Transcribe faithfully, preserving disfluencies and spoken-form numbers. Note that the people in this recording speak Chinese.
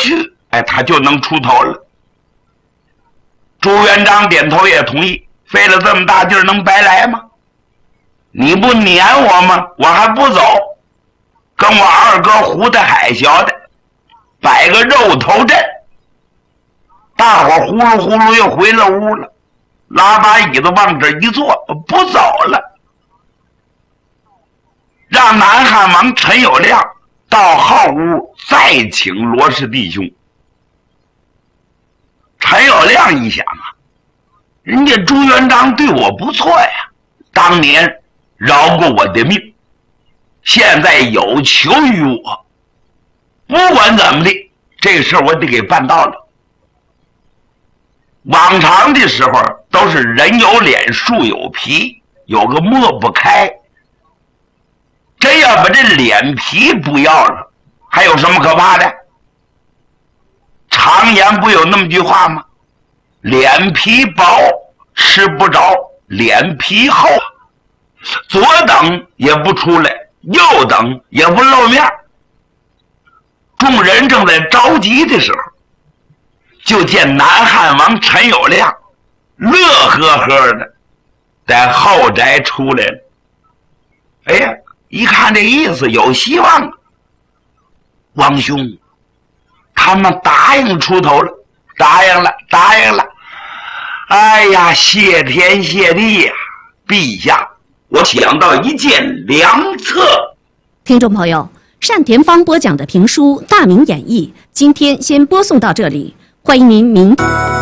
去，哎，他就能出头了。朱元璋点头也同意，费了这么大劲儿能白来吗？你不撵我吗？我还不走，跟我二哥胡大海小的摆个肉头阵。大伙呼噜呼噜又回了屋了，拉把椅子往这一坐，不走了。让南汉王陈友谅到后屋再请罗氏弟兄。陈友谅一想啊，人家朱元璋对我不错呀，当年饶过我的命，现在有求于我，不管怎么的，这个事我得给办到了。往常的时候都是人有脸树有皮，有个抹不开，真要把这脸皮不要了，还有什么可怕的？常言不有那么句话吗？脸皮薄吃不着，脸皮厚左等也不出来，右等也不露面。众人正在着急的时候，就见南汉王陈友谅乐呵呵的在后宅出来了。哎呀，一看这意思有希望了，王兄，他们答应出头了，答应了，答应了。哎呀，谢天谢地呀！陛下，我想到一件良策。 听众朋友，单田芳播讲的评书《大明演义》，今天先播送到这里，欢迎您明。